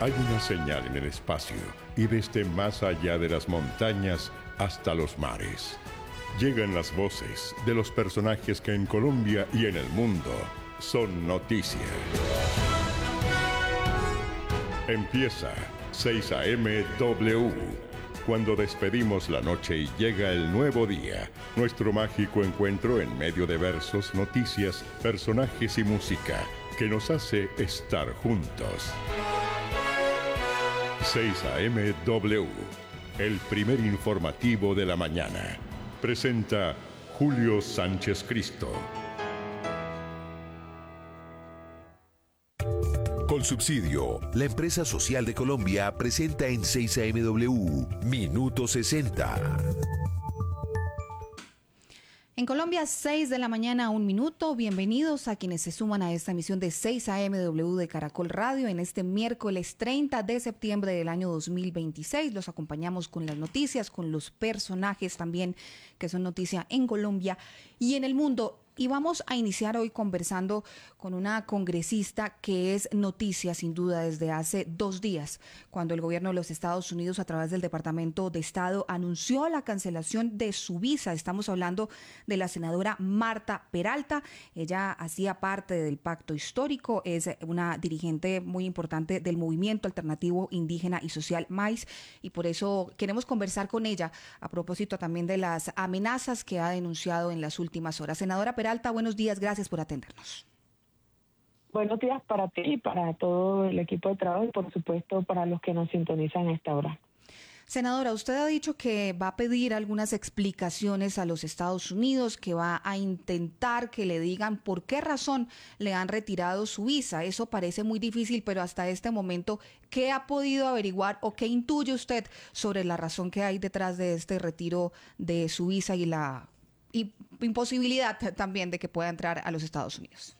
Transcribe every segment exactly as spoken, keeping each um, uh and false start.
Hay una señal en el espacio y desde más allá de las montañas hasta los mares. Llegan las voces de los personajes que en Colombia y en el mundo son noticia. Empieza seis A M W. Cuando despedimos la noche y llega el nuevo día, nuestro mágico encuentro en medio de versos, noticias, personajes y música que nos hace estar juntos. seis A M W, el primer informativo de la mañana. Presenta Julio Sánchez Cristo. Colsubsidio, la empresa social de Colombia, presenta en seis A M W Minuto sesenta. En Colombia, seis de la mañana, un minuto. Bienvenidos a quienes se suman a esta emisión de seis A M W de Caracol Radio en este miércoles treinta de septiembre del año dos mil veintiséis. Los acompañamos con las noticias, con los personajes también que son noticia en Colombia y en el mundo. Y vamos a iniciar hoy conversando con una congresista que es noticia sin duda desde hace dos días, cuando el gobierno de los Estados Unidos a través del Departamento de Estado anunció la cancelación de su visa. Estamos hablando de la senadora Marta Peralta. Ella hacía parte del pacto histórico, es una dirigente muy importante del movimiento alternativo indígena y social MAIS, y por eso queremos conversar con ella a propósito también de las amenazas que ha denunciado en las últimas horas. Senadora Peralta, Peralta, buenos días, gracias por atendernos. Buenos días para ti y para todo el equipo de trabajo y por supuesto para los que nos sintonizan a esta hora. Senadora, usted ha dicho que va a pedir algunas explicaciones a los Estados Unidos, que va a intentar que le digan por qué razón le han retirado su visa. Eso parece muy difícil, pero hasta este momento, ¿qué ha podido averiguar o qué intuye usted sobre la razón que hay detrás de este retiro de su visa y la y imposibilidad también de que pueda entrar a los Estados Unidos?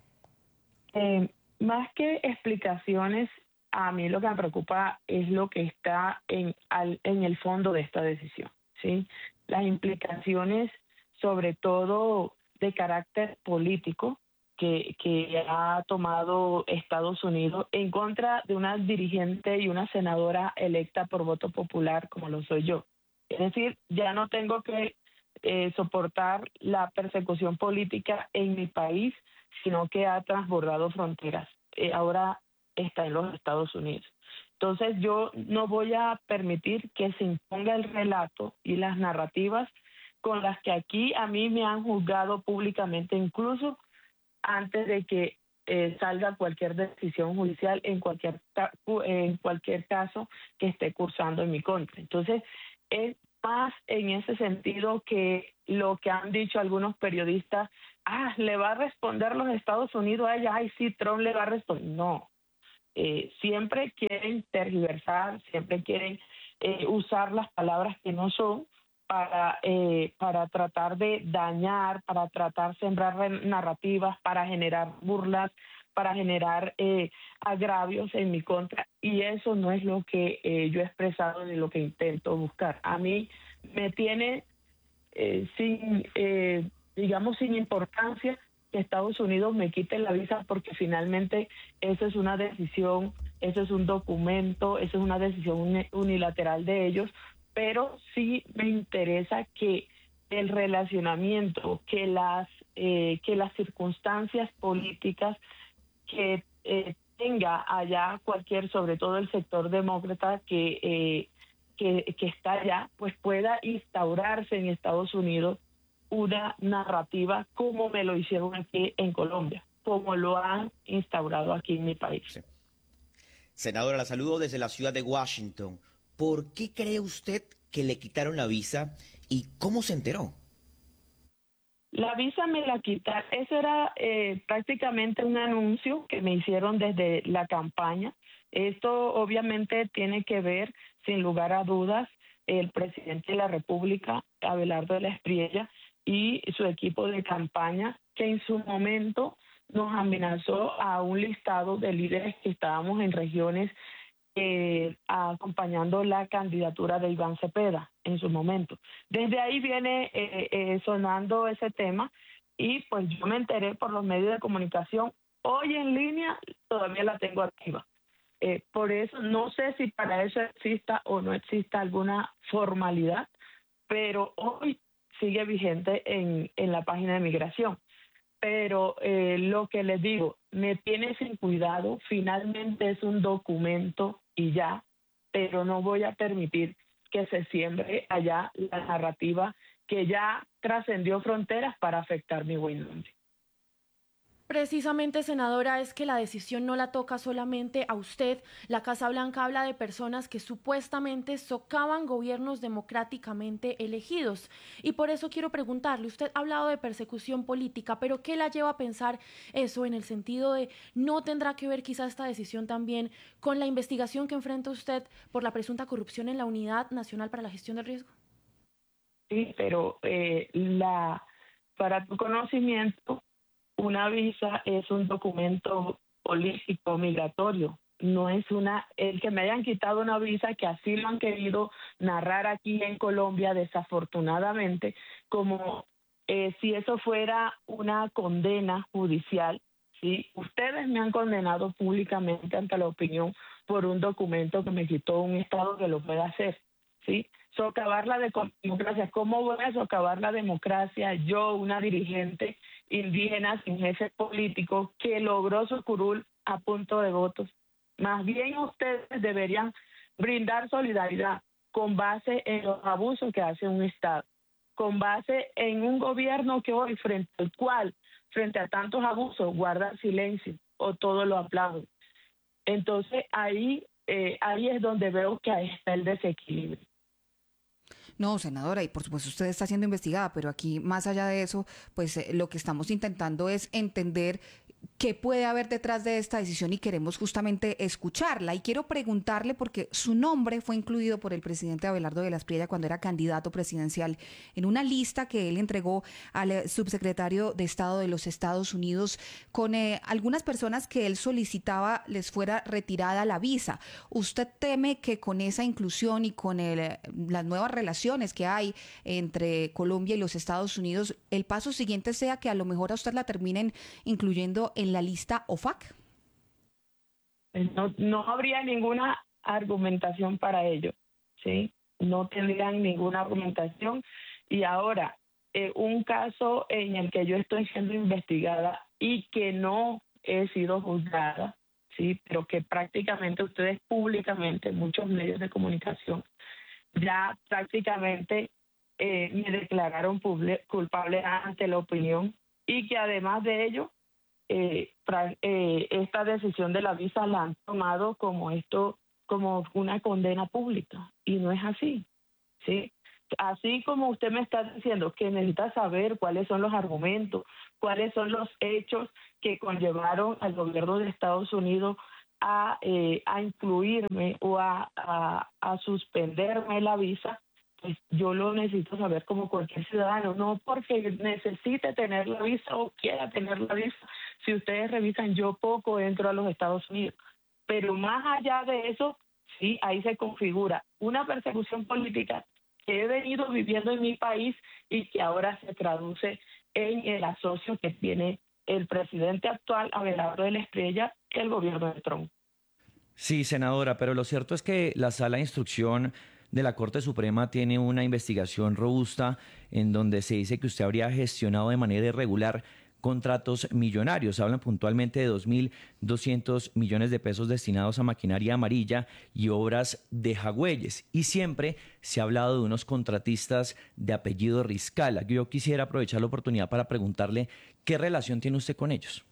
Eh, más que explicaciones, a mí lo que me preocupa es lo que está en, al, en el fondo de esta decisión, ¿sí? Las implicaciones, sobre todo de carácter político, que, que ha tomado Estados Unidos en contra de una dirigente y una senadora electa por voto popular como lo soy yo. Es decir, ya no tengo que Eh, soportar la persecución política en mi país, sino que ha transbordado fronteras. Eh, ahora está en los Estados Unidos. Entonces yo no voy a permitir que se imponga el relato y las narrativas con las que aquí a mí me han juzgado públicamente, incluso antes de que eh, salga cualquier decisión judicial en cualquier, en cualquier caso que esté cursando en mi contra. Entonces, es más en ese sentido que lo que han dicho algunos periodistas, ah, le va a responder los Estados Unidos a ella, ay, sí, Trump le va a responder. No, eh, siempre quieren tergiversar, siempre quieren eh, usar las palabras que no son para, eh, para tratar de dañar, para tratar de sembrar narrativas, para generar burlas, para generar eh, agravios en mi contra, y eso no es lo que eh, yo he expresado ni lo que intento buscar. A mí me tiene eh, sin, eh, digamos, sin importancia que Estados Unidos me quite la visa, porque finalmente esa es una decisión, ese es un documento, esa es una decisión unilateral de ellos, pero sí me interesa que el relacionamiento, que las, eh, que las circunstancias políticas que eh, tenga allá cualquier, sobre todo el sector demócrata que, eh, que, que está allá, pues pueda instaurarse en Estados Unidos una narrativa como me lo hicieron aquí en Colombia, como lo han instaurado aquí en mi país. Sí. Senadora, la saludo desde la ciudad de Washington. ¿Por qué cree usted que le quitaron la visa y cómo se enteró? La visa me la quitaron. Eso era eh, prácticamente un anuncio que me hicieron desde la campaña. Esto obviamente tiene que ver, sin lugar a dudas, el presidente de la República, Abelardo de la Espriella, y su equipo de campaña, que en su momento nos amenazó a un listado de líderes que estábamos en regiones eh, acompañando la candidatura de Iván Cepeda en su momento. Desde ahí viene eh, eh, sonando ese tema, y pues yo me enteré por los medios de comunicación. Hoy en línea todavía la tengo activa. eh, por eso no sé si para eso exista o no exista alguna formalidad, pero hoy sigue vigente en, en la página de migración. Pero eh, lo que les digo, me tiene sin cuidado, finalmente es un documento y ya, pero no voy a permitir que se siembre allá la narrativa que ya trascendió fronteras para afectar mi buen nombre. Precisamente, senadora, es que la decisión no la toca solamente a usted. La Casa Blanca habla de personas que supuestamente socavan gobiernos democráticamente elegidos. Y por eso quiero preguntarle, usted ha hablado de persecución política, pero ¿qué la lleva a pensar eso en el sentido de no tendrá que ver quizá esta decisión también con la investigación que enfrenta usted por la presunta corrupción en la Unidad Nacional para la Gestión del Riesgo? Sí, pero eh, la, para tu conocimiento, una visa es un documento político migratorio, no es una, el que me hayan quitado una visa, que así lo han querido narrar aquí en Colombia, desafortunadamente, como eh, si eso fuera una condena judicial, ¿sí? Ustedes me han condenado públicamente ante la opinión por un documento que me quitó un Estado que lo pueda hacer, ¿sí? Socavar la de democracia. ¿Cómo voy a socavar la democracia? Yo, una dirigente indígena sin jefe político que logró su curul a punto de votos. Más bien ustedes deberían brindar solidaridad con base en los abusos que hace un Estado, con base en un gobierno que hoy, frente al cual, frente a tantos abusos, guarda silencio o todo lo aplauden. Entonces ahí, eh, ahí es donde veo que ahí está el desequilibrio. No, senadora, y por supuesto usted está siendo investigada, pero aquí más allá de eso, pues eh, lo que estamos intentando es entender qué puede haber detrás de esta decisión y queremos justamente escucharla. Y quiero preguntarle, porque su nombre fue incluido por el presidente Abelardo de la Espriella cuando era candidato presidencial en una lista que él entregó al subsecretario de Estado de los Estados Unidos con eh, algunas personas que él solicitaba les fuera retirada la visa. ¿Usted teme que con esa inclusión y con el, las nuevas relaciones que hay entre Colombia y los Estados Unidos, el paso siguiente sea que a lo mejor a usted la terminen incluyendo en la lista O F A C? No, no habría ninguna argumentación para ello, ¿sí? No tendrían ninguna argumentación. Y ahora, eh, un caso en el que yo estoy siendo investigada y que no he sido juzgada, ¿sí? Pero que prácticamente ustedes públicamente, muchos medios de comunicación, ya prácticamente eh, me declararon culpable ante la opinión, y que además de ello, Eh, eh, esta decisión de la visa la han tomado como esto, como una condena pública, y no es así, ¿sí? Así como usted me está diciendo que necesita saber cuáles son los argumentos, cuáles son los hechos que conllevaron al gobierno de Estados Unidos a, eh, a incluirme o a, a, a suspenderme la visa, pues yo lo necesito saber como cualquier ciudadano, no porque necesite tener la visa o quiera tener la visa. Si ustedes revisan, yo poco entro a los Estados Unidos, pero más allá de eso, sí, ahí se configura una persecución política que he venido viviendo en mi país y que ahora se traduce en el asocio que tiene el presidente actual, Abelardo de la Espriella, el gobierno de Trump. Sí, senadora, pero lo cierto es que la Sala de Instrucción de la Corte Suprema tiene una investigación robusta en donde se dice que usted habría gestionado de manera irregular contratos millonarios. Hablan puntualmente de dos mil doscientos millones de pesos destinados a maquinaria amarilla y obras de jagüeyes. Y siempre se ha hablado de unos contratistas de apellido Riscala. Yo quisiera aprovechar la oportunidad para preguntarle qué relación tiene usted con ellos.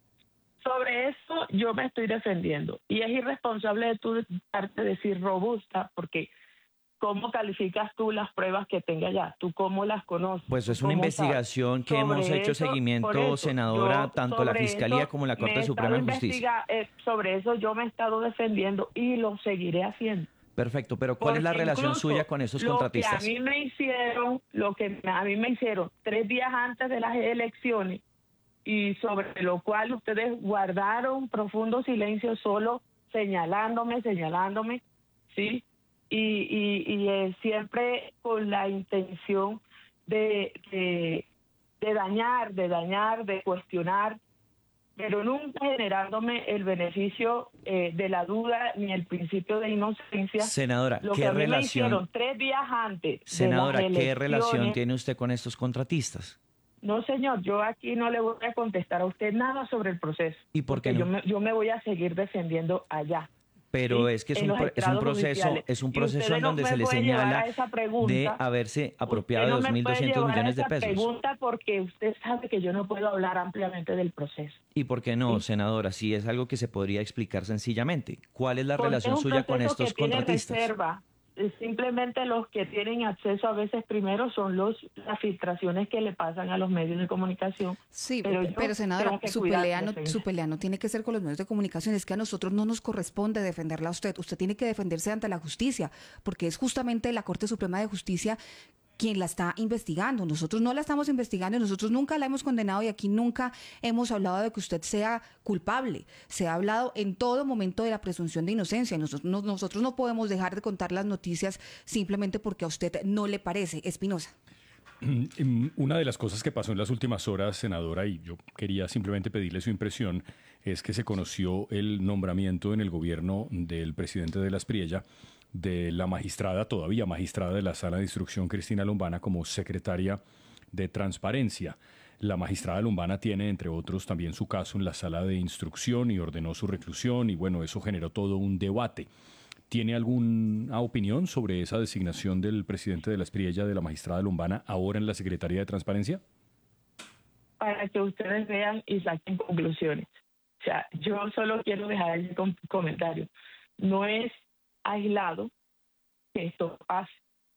Sobre eso yo me estoy defendiendo. Y es irresponsable de tu parte decir robusta, porque ¿cómo calificas tú las pruebas que tenga ya? ¿Tú cómo las conoces? Pues es una investigación que hemos hecho seguimiento, senadora, tanto la Fiscalía como la Corte Suprema de Justicia. Eh, sobre eso yo me he estado defendiendo y lo seguiré haciendo. Perfecto, pero ¿cuál es la relación suya con esos contratistas? Lo que a mí me hicieron, lo que a mí me hicieron tres días antes de las elecciones, y sobre lo cual ustedes guardaron profundo silencio, solo señalándome, señalándome, ¿sí? Y, y, y eh, siempre con la intención de, de, de dañar, de dañar, de cuestionar, pero nunca generándome el beneficio eh, de la duda ni el principio de inocencia. Senadora, lo ¿qué que a mí me relación, hicieron tres días antes senadora, de las qué relación elecciones. tiene usted con estos contratistas? No, señor, yo aquí no le voy a contestar a usted nada sobre el proceso. ¿Y por qué porque no? Yo me, yo me voy a seguir defendiendo allá. Pero ¿sí? es que es En un, los pro- es un estrados proceso, judiciales. es un Y proceso usted en no donde me se le puede llevar señala a esa pregunta. de haberse apropiado Usted de no me dos mil puede doscientos llevar a millones de esa pesos. pregunta porque usted sabe que yo no puedo hablar ampliamente del proceso. ¿Y por qué no, ¿sí? senadora? Si es algo que se podría explicar sencillamente. ¿Cuál es la Porque relación es un suya con proceso estos que tiene contratistas? reserva. Eh, Simplemente los que tienen acceso a veces primero son los las filtraciones que le pasan a los medios de comunicación. Sí, pero, pero, yo senadora, tengo que su cuidar pelea, mi no, defensa. su pelea no tiene que ser con los medios de comunicación, es que a nosotros no nos corresponde defenderla a usted, usted tiene que defenderse ante la justicia, porque es justamente la Corte Suprema de Justicia quien la está investigando. Nosotros no la estamos investigando, nosotros nunca la hemos condenado y aquí nunca hemos hablado de que usted sea culpable. Se ha hablado en todo momento de la presunción de inocencia. Nosotros no, nosotros no podemos dejar de contar las noticias simplemente porque a usted no le parece. Espinosa. Una de las cosas que pasó en las últimas horas, senadora, y yo quería simplemente pedirle su impresión, es que se conoció el nombramiento en el gobierno del presidente de la Espriella de la magistrada, todavía magistrada de la Sala de Instrucción, Cristina Lombana, como secretaria de Transparencia. La magistrada Lombana tiene, entre otros, también su caso en la Sala de Instrucción y ordenó su reclusión y, bueno, eso generó todo un debate. ¿Tiene alguna opinión sobre esa designación del presidente de la Espriella, de la magistrada Lombana, ahora en la Secretaría de Transparencia? Para que ustedes vean y saquen conclusiones. O sea, yo solo quiero dejar el com- comentario. No es aislado que esto pase.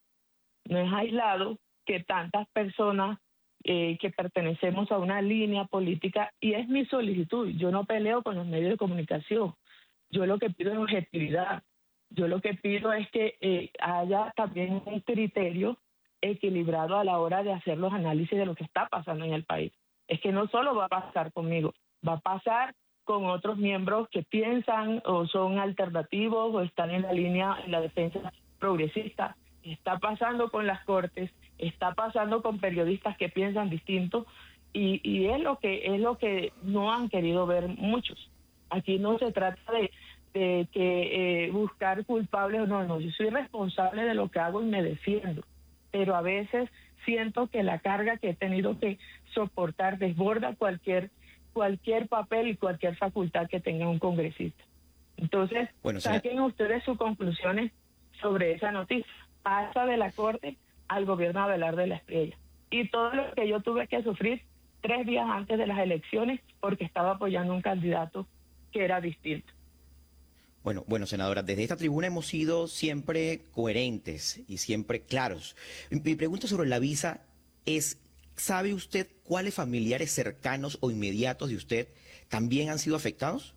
No es aislado que tantas personas eh, que pertenecemos a una línea política, y es mi solicitud, yo no peleo con los medios de comunicación, yo lo que pido es objetividad, yo lo que pido es que eh, haya también un criterio equilibrado a la hora de hacer los análisis de lo que está pasando en el país. Es que no solo va a pasar conmigo, va a pasar con otros miembros que piensan o son alternativos o están en la línea, en la defensa progresista. Está pasando con las cortes, está pasando con periodistas que piensan distinto y, y es lo que es lo que no han querido ver muchos. Aquí no se trata de, de que eh, buscar culpables o no, no, yo soy responsable de lo que hago y me defiendo, pero a veces siento que la carga que he tenido que soportar desborda cualquier cualquier papel y cualquier facultad que tenga un congresista. Entonces, bueno, saquen ustedes sus conclusiones sobre esa noticia. Pasa de la Corte al gobierno de Abelardo de la Espriella. Y todo lo que yo tuve que sufrir tres días antes de las elecciones porque estaba apoyando un candidato que era distinto. Bueno, bueno, senadora, desde esta tribuna hemos sido siempre coherentes y siempre claros. Mi, mi pregunta sobre la visa es, ¿sabe usted cuáles familiares cercanos o inmediatos de usted también han sido afectados?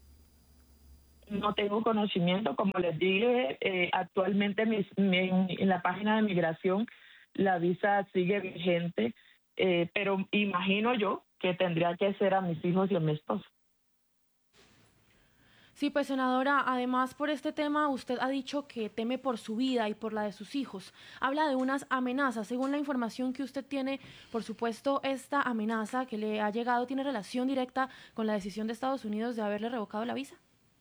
No tengo conocimiento, como les dije, eh, actualmente mis, mi, en la página de migración la visa sigue vigente, eh, pero imagino yo que tendría que ser a mis hijos y a mi esposo. Sí, pues senadora, además por este tema usted ha dicho que teme por su vida y por la de sus hijos. Habla de unas amenazas. Según la información que usted tiene, por supuesto, esta amenaza que le ha llegado tiene relación directa con la decisión de Estados Unidos de haberle revocado la visa.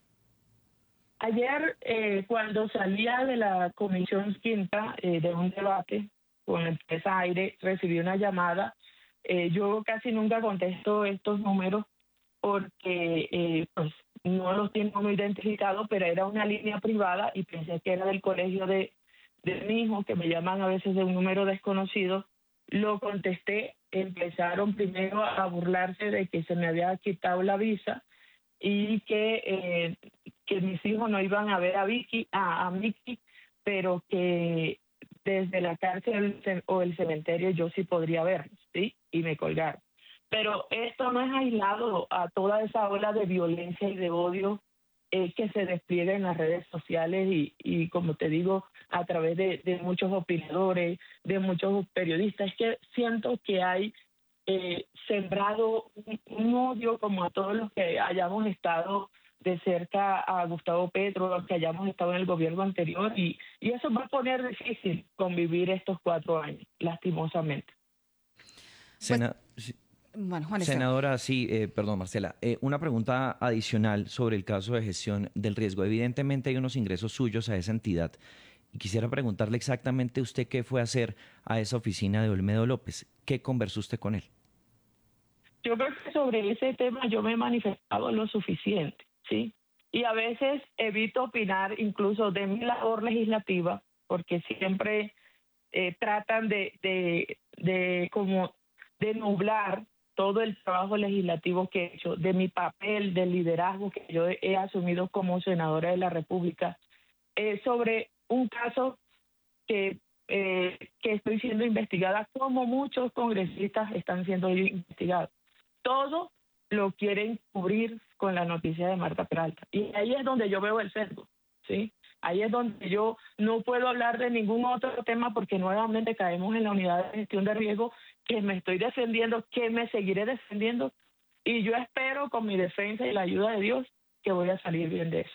Ayer, eh, cuando salía de la Comisión Quinta eh, de un debate con la empresa Aire, recibí una llamada. Eh, yo casi nunca contesto estos números porque eh, pues no los tengo identificados, pero era una línea privada y pensé que era del colegio de, de mi hijo, que me llaman a veces de un número desconocido. Lo contesté, empezaron primero a burlarse de que se me había quitado la visa y que, eh, que mis hijos no iban a ver a Vicky, a, a Mickey, pero que desde la cárcel o el cementerio yo sí podría verlos, ¿sí? Y me colgaron. Pero esto no es aislado a toda esa ola de violencia y de odio eh, que se despliega en las redes sociales y, y como te digo, a través de, de muchos opinadores, de muchos periodistas. Es que siento que hay eh, sembrado un, un odio como a todos los que hayamos estado de cerca a Gustavo Petro, los que hayamos estado en el gobierno anterior y, y eso va a poner difícil convivir estos cuatro años, lastimosamente. Sena- Bueno, Juan Senadora, sí, eh, perdón, Marcela, eh, una pregunta adicional sobre el caso de gestión del riesgo. Evidentemente hay unos ingresos suyos a esa entidad y quisiera preguntarle exactamente usted qué fue a hacer a esa oficina de Olmedo López. ¿Qué conversó usted con él? Yo creo que sobre ese tema yo me he manifestado lo suficiente, ¿sí? Y a veces evito opinar incluso de mi labor legislativa porque siempre eh, tratan de, de, de como de nublar todo el trabajo legislativo que he hecho, de mi papel de liderazgo que yo he asumido como senadora de la República, eh, sobre un caso que, eh, que estoy siendo investigada, como muchos congresistas están siendo investigados. Todo lo quieren cubrir con la noticia de Marta Peralta. Y ahí es donde yo veo el sesgo, ¿sí? Ahí es donde yo no puedo hablar de ningún otro tema porque nuevamente caemos en la unidad de gestión de riesgo que me estoy defendiendo, que me seguiré defendiendo y yo espero con mi defensa y la ayuda de Dios que voy a salir bien de eso.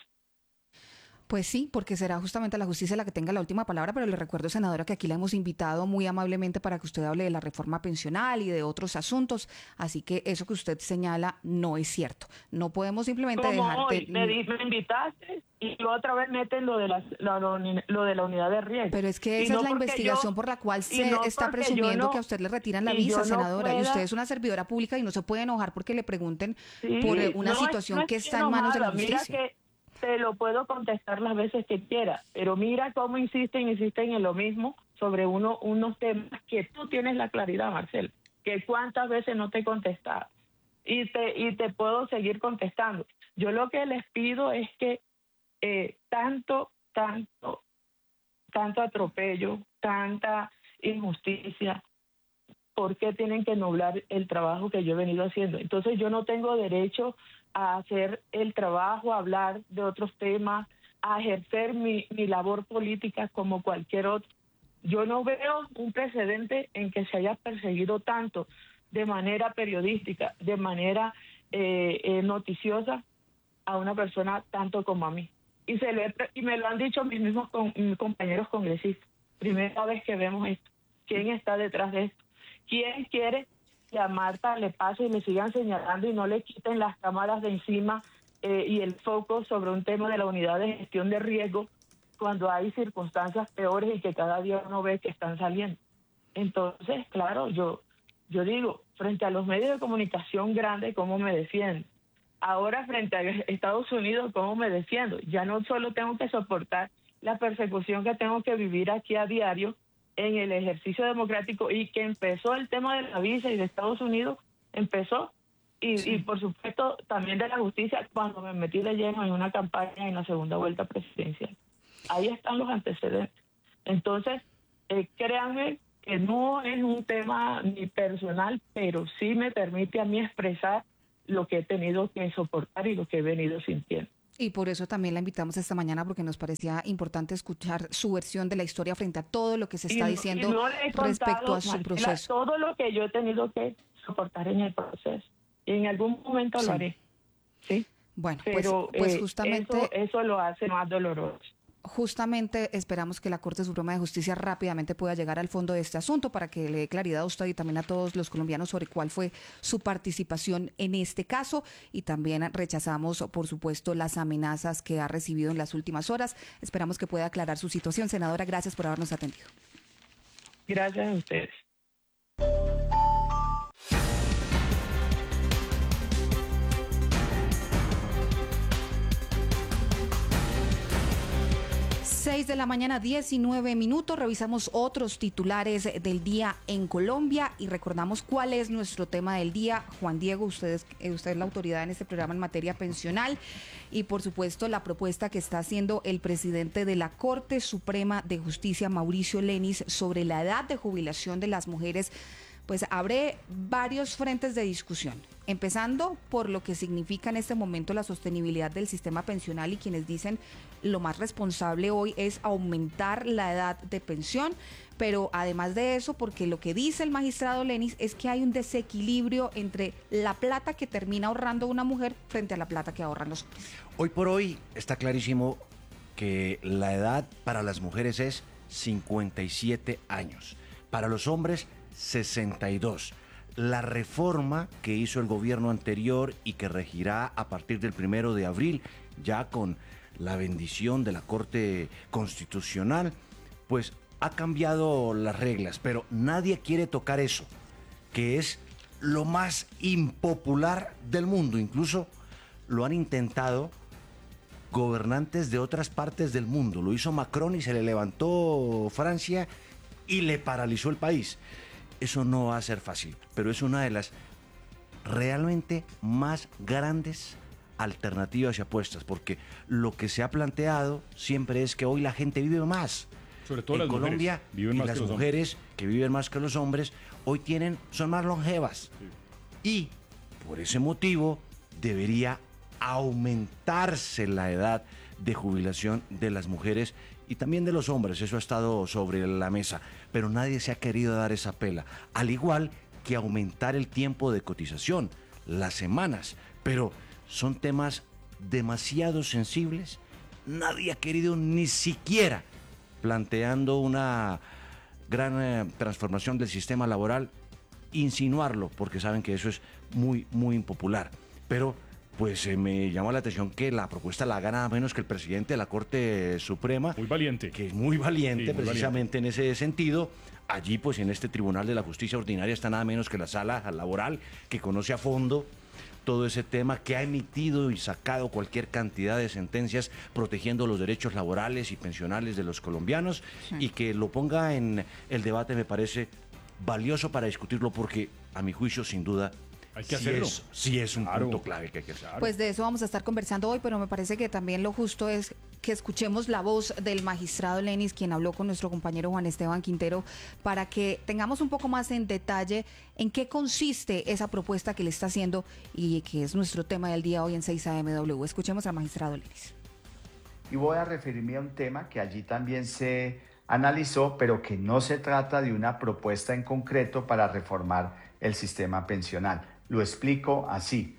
Pues sí, porque será justamente la justicia la que tenga la última palabra, pero le recuerdo, senadora, que aquí la hemos invitado muy amablemente para que usted hable de la reforma pensional y de otros asuntos, así que eso que usted señala no es cierto. No podemos simplemente Como dejar... hoy, de... me, me invitaste y otra vez meten lo de la, lo, lo de la unidad de riesgo. Pero es que esa no es la investigación yo, por la cual se no está presumiendo no, que a usted le retiran la visa, no senadora, pueda, y usted es una servidora pública y no se puede enojar porque le pregunten sí, por una no situación es, no que está en manos de la justicia. Mira que te lo puedo contestar las veces que quiera, pero mira cómo insisten, insisten en lo mismo sobre uno, unos temas que tú tienes la claridad, Marcelo, que cuántas veces no te he contestado y te, y te puedo seguir contestando. Yo lo que les pido es que eh, tanto, tanto, tanto atropello, tanta injusticia, ¿por qué tienen que nublar el trabajo que yo he venido haciendo? Entonces yo no tengo derecho a hacer el trabajo, a hablar de otros temas, a ejercer mi, mi labor política como cualquier otro. Yo no veo un precedente en que se haya perseguido tanto de manera periodística, de manera eh, eh, noticiosa a una persona tanto como a mí. Y, se lo he, y me lo han dicho mis mismos con, mis compañeros congresistas. Primera vez que vemos esto. ¿Quién está detrás de esto? ¿Quién quiere que a Marta le pase y le sigan señalando y no le quiten las cámaras de encima eh, y el foco sobre un tema de la unidad de gestión de riesgo cuando hay circunstancias peores y que cada día uno ve que están saliendo? Entonces, claro, yo, yo digo, frente a los medios de comunicación grandes, ¿cómo me defiendo? Ahora, frente a Estados Unidos, ¿cómo me defiendo? Ya no solo tengo que soportar la persecución que tengo que vivir aquí a diario, en el ejercicio democrático y que empezó el tema de la visa y de Estados Unidos, empezó, y, sí. y por supuesto también de la justicia cuando me metí de lleno en una campaña en la segunda vuelta presidencial. Ahí están los antecedentes. Entonces, eh, créanme que no es un tema ni personal, pero sí me permite a mí expresar lo que he tenido que soportar y lo que he venido sintiendo. Y por eso también la invitamos esta mañana, porque nos parecía importante escuchar su versión de la historia frente a todo lo que se está y, diciendo y no le he contado, respecto a su Marcela, proceso. Todo lo que yo he tenido que soportar en el proceso. Y en algún momento sí. lo haré. ¿Sí? Bueno, pero pues, pues eh, justamente... Eso, eso lo hace más doloroso. Justamente esperamos que la Corte Suprema de Justicia rápidamente pueda llegar al fondo de este asunto para que le dé claridad a usted y también a todos los colombianos sobre cuál fue su participación en este caso. Y también rechazamos, por supuesto, las amenazas que ha recibido en las últimas horas. Esperamos que pueda aclarar su situación. Senadora, gracias por habernos atendido. Gracias a ustedes. seis de la mañana, diecinueve minutos. Revisamos otros titulares del día en Colombia y recordamos cuál es nuestro tema del día. Juan Diego, usted es, usted es la autoridad en este programa en materia pensional y por supuesto la propuesta que está haciendo el presidente de la Corte Suprema de Justicia, Mauricio Lenis, sobre la edad de jubilación de las mujeres, pues abre varios frentes de discusión, empezando por lo que significa en este momento la sostenibilidad del sistema pensional y quienes dicen lo más responsable hoy es aumentar la edad de pensión, pero además de eso, porque lo que dice el magistrado Lenis es que hay un desequilibrio entre la plata que termina ahorrando una mujer frente a la plata que ahorran los hombres. Hoy por hoy está clarísimo que la edad para las mujeres es cincuenta y siete años, para los hombres sesenta y dos. la reforma que hizo el gobierno anterior y que regirá a partir del primero de abril, ya con la bendición de la Corte Constitucional, pues ha cambiado las reglas, pero nadie quiere tocar eso, que es lo más impopular del mundo. Incluso lo han intentado gobernantes de otras partes del mundo. Lo hizo Macron y se le levantó Francia y le paralizó el país. Eso no va a ser fácil, pero es una de las realmente más grandes alternativas y apuestas, porque lo que se ha planteado siempre es que hoy la gente vive más. Sobre todo en las Colombia, mujeres viven y más las que los mujeres hombres. que viven más que los hombres hoy tienen, son más longevas. Sí. Y por ese motivo debería aumentarse la edad de jubilación de las mujeres y también de los hombres. Eso ha estado sobre la mesa, pero nadie se ha querido dar esa pela, al igual que aumentar el tiempo de cotización, las semanas, pero son temas demasiado sensibles. Nadie ha querido ni siquiera, planteando una gran eh, transformación del sistema laboral, insinuarlo, porque saben que eso es muy, muy impopular. Pero pues eh, me llamó la atención que la propuesta la haga nada menos que el presidente de la Corte Suprema. Muy valiente. Que es muy valiente, sí, muy precisamente valiente. En ese sentido. Allí, pues en este Tribunal de la Justicia Ordinaria está nada menos que la Sala Laboral, que conoce a fondo todo ese tema, que ha emitido y sacado cualquier cantidad de sentencias protegiendo los derechos laborales y pensionales de los colombianos, sí. Y que lo ponga en el debate me parece valioso para discutirlo, porque a mi juicio, sin duda, hay que sí hacerlo. Es, sí es un claro. punto clave que hay que hacer. Pues de eso vamos a estar conversando hoy, pero me parece que también lo justo es que escuchemos la voz del magistrado Lenis, quien habló con nuestro compañero Juan Esteban Quintero, para que tengamos un poco más en detalle en qué consiste esa propuesta que le está haciendo y que es nuestro tema del día hoy en seis A M W. Escuchemos al magistrado Lenis. Y voy a referirme a un tema que allí también se analizó, pero que no se trata de una propuesta en concreto para reformar el sistema pensional. Lo explico así.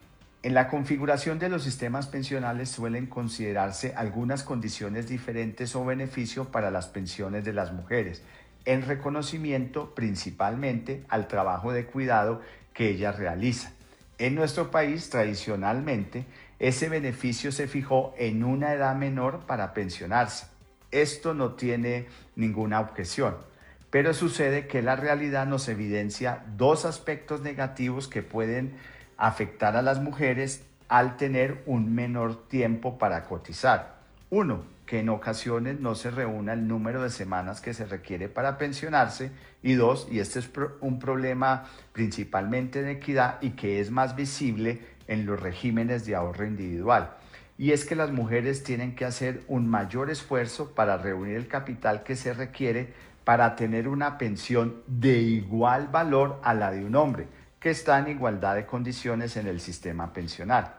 En la configuración de los sistemas pensionales suelen considerarse algunas condiciones diferentes o beneficio para las pensiones de las mujeres, en reconocimiento principalmente al trabajo de cuidado que ellas realizan. En nuestro país, tradicionalmente, ese beneficio se fijó en una edad menor para pensionarse. Esto no tiene ninguna objeción. Pero sucede que la realidad nos evidencia dos aspectos negativos que pueden afectar a las mujeres al tener un menor tiempo para cotizar. Uno, que en ocasiones no se reúna el número de semanas que se requiere para pensionarse. Y dos, y este es un problema principalmente de equidad y que es más visible en los regímenes de ahorro individual. Y es que las mujeres tienen que hacer un mayor esfuerzo para reunir el capital que se requiere para tener una pensión de igual valor a la de un hombre, que está en igualdad de condiciones en el sistema pensional.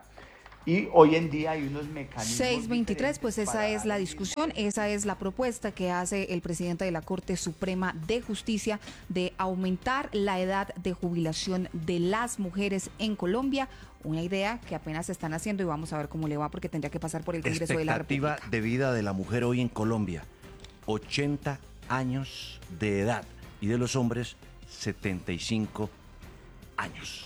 Y hoy en día hay unos mecanismos... seis veintitrés, pues esa es la discusión, esa es la propuesta que hace el presidente de la Corte Suprema de Justicia de aumentar la edad de jubilación de las mujeres en Colombia. Una idea que apenas se están haciendo y vamos a ver cómo le va, porque tendría que pasar por el Congreso de la República. Expectativa de vida de la mujer hoy en Colombia, ochenta años de edad, y de los hombres setenta y cinco años.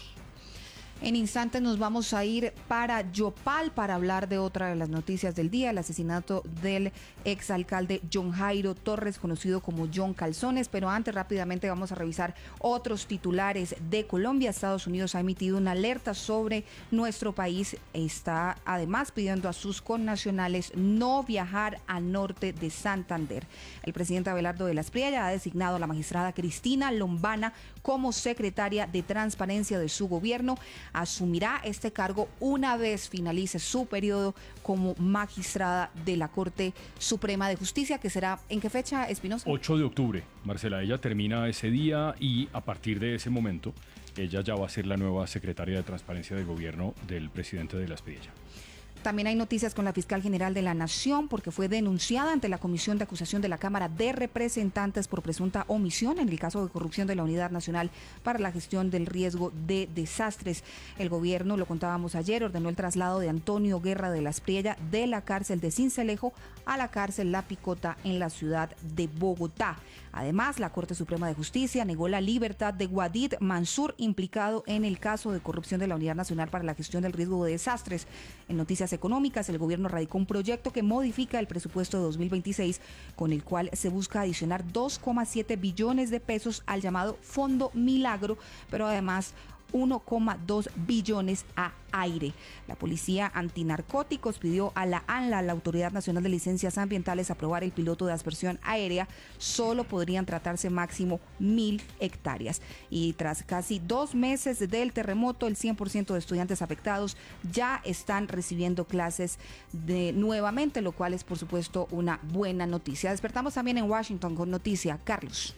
En instantes nos vamos a ir para Yopal para hablar de otra de las noticias del día, el asesinato del exalcalde John Jairo Torres, conocido como John Calzones. Pero antes, rápidamente vamos a revisar otros titulares de Colombia. Estados Unidos ha emitido una alerta sobre nuestro país. Está además pidiendo a sus connacionales no viajar al norte de Santander. El presidente Abelardo de la Espriella ha designado a la magistrada Cristina Lombana como secretaria de Transparencia de su gobierno. Asumirá este cargo una vez finalice su periodo como magistrada de la Corte Suprema de Justicia, que será, ¿en qué fecha, Espinosa? ocho de octubre, Marcela, ella termina ese día y a partir de ese momento ella ya va a ser la nueva secretaria de Transparencia del gobierno del presidente de la Espriella. También hay noticias con la fiscal general de la Nación porque fue denunciada ante la Comisión de Acusación de la Cámara de Representantes por presunta omisión en el caso de corrupción de la Unidad Nacional para la Gestión del Riesgo de Desastres. El gobierno, lo contábamos ayer, ordenó el traslado de Antonio Guerra de la Espriella de la cárcel de Sincelejo a la cárcel La Picota en la ciudad de Bogotá. Además, la Corte Suprema de Justicia negó la libertad de Wadid Mansur, implicado en el caso de corrupción de la Unidad Nacional para la Gestión del Riesgo de Desastres. En noticias económicas, el gobierno radicó un proyecto que modifica el presupuesto de dos mil veintiséis, con el cual se busca adicionar dos coma siete billones de pesos al llamado Fondo Milagro, pero además uno coma dos billones a aire. La Policía Antinarcóticos pidió a la ANLA, la Autoridad Nacional de Licencias Ambientales, aprobar el piloto de aspersión aérea. Solo podrían tratarse máximo mil hectáreas. Y tras casi dos meses del terremoto, el cien por ciento de estudiantes afectados ya están recibiendo clases de nuevamente, lo cual es por supuesto una buena noticia. Despertamos también en Washington con noticia. Carlos.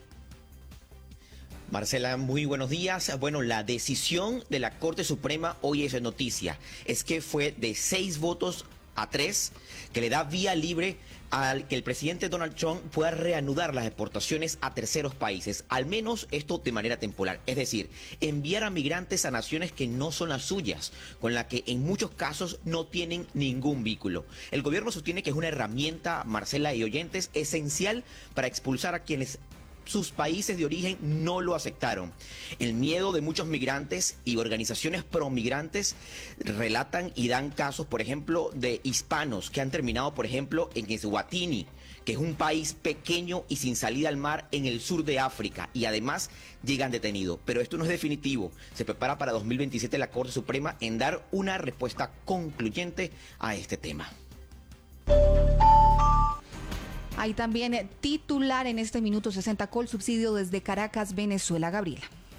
Marcela, muy buenos días. Bueno, la decisión de la Corte Suprema hoy es noticia. Es que fue de seis votos a tres que le da vía libre al que el presidente Donald Trump pueda reanudar las exportaciones a terceros países, al menos esto de manera temporal. Es decir, enviar a migrantes a naciones que no son las suyas, con la que en muchos casos no tienen ningún vínculo. El gobierno sostiene que es una herramienta, Marcela y oyentes, esencial para expulsar a quienes sus países de origen no lo aceptaron. El miedo de muchos migrantes y organizaciones pro-migrantes relatan y dan casos, por ejemplo, de hispanos que han terminado, por ejemplo, en Eswatini, que es un país pequeño y sin salida al mar en el sur de África, y además llegan detenidos. Pero esto no es definitivo. Se prepara para dos mil veintisiete la Corte Suprema en dar una respuesta concluyente a este tema. Hay también titular en este minuto sesenta, Colsubsidio desde Caracas, Venezuela. Gabriela.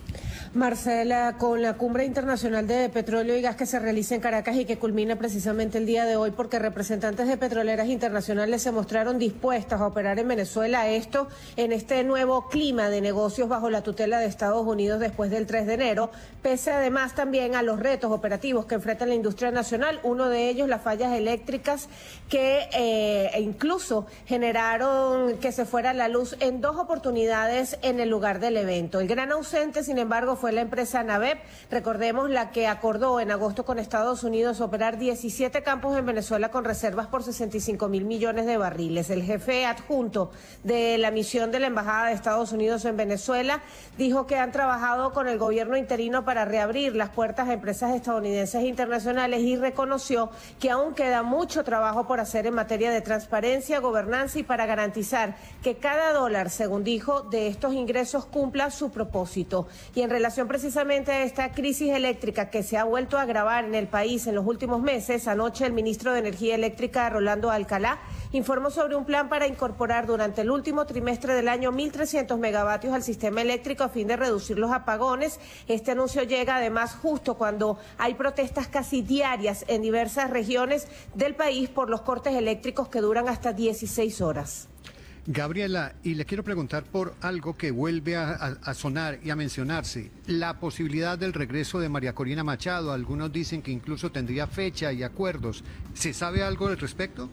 Marcela, con la cumbre internacional de petróleo y gas que se realiza en Caracas y que culmina precisamente el día de hoy porque representantes de petroleras internacionales se mostraron dispuestas a operar en Venezuela, esto en este nuevo clima de negocios bajo la tutela de Estados Unidos después del tres de enero, pese además también a los retos operativos que enfrenta la industria nacional, uno de ellos las fallas eléctricas que eh, incluso generaron que se fuera la luz en dos oportunidades en el lugar del evento. El gran ausente, sin embargo, fue la empresa Navep, recordemos la que acordó en agosto con Estados Unidos operar diecisiete campos en Venezuela con reservas por sesenta y cinco mil millones de barriles. El jefe adjunto de la misión de la Embajada de Estados Unidos en Venezuela dijo que han trabajado con el gobierno interino para reabrir las puertas a empresas estadounidenses e internacionales y reconoció que aún queda mucho trabajo por hacer en materia de transparencia, gobernanza y para garantizar que cada dólar, según dijo, de estos ingresos cumpla su propósito. Y en relación precisamente a esta crisis eléctrica que se ha vuelto a agravar en el país en los últimos meses, anoche el ministro de Energía Eléctrica, Rolando Alcalá, informó sobre un plan para incorporar durante el último trimestre del año mil trescientos megavatios al sistema eléctrico a fin de reducir los apagones. Este anuncio llega además justo cuando hay protestas casi diarias en diversas regiones del país por los cortes eléctricos que duran hasta dieciséis horas. Gabriela, y le quiero preguntar por algo que vuelve a, a, a sonar y a mencionarse, la posibilidad del regreso de María Corina Machado. Algunos dicen que incluso tendría fecha y acuerdos. ¿Se sabe algo al respecto?